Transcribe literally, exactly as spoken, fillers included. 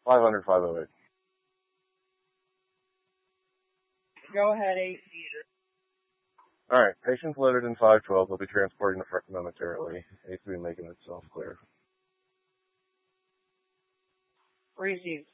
five hundred, five oh eight. Go ahead, eight. Alright, patient's loaded in five twelve. We'll be transporting the front momentarily. Needs to be making itself clear. Received.